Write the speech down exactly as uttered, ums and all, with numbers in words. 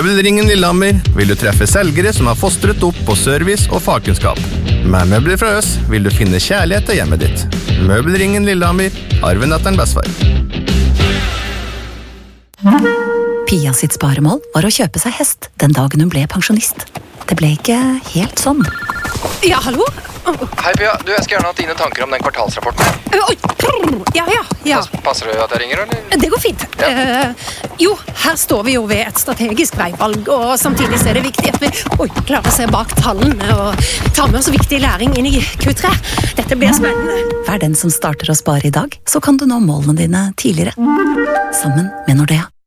Møbelringen Lillehammer vil du treffe selgere som har fostret opp på service og fagkunnskap. Med møbler fra oss vil du finne kjærlighet til hjemmet ditt. Møbelringen Lillehammer, arven etter en bestefar. Pia sitt sparemål var å kjøpe seg hest den dagen hun ble pensjonist. Det ble ikke helt sånn. Ja, hallo? Hei Pia, du, jeg skal gjerne ha dine tanker om den kvartalsrapporten. Oi, ja, ja, ja. Passer det at jeg ringer, eller? Det går fint. Ja. Uh, jo, her står vi jo ved et strategisk veivalg, og samtidig er det viktig at vi oi, klarer å se bak tallene og ta med oss viktig læring inn i Q tre. Dette blir spennende. Vær den som starter å spare i dag, så kan du nå målene dine tidligere. Sammen med Nordea.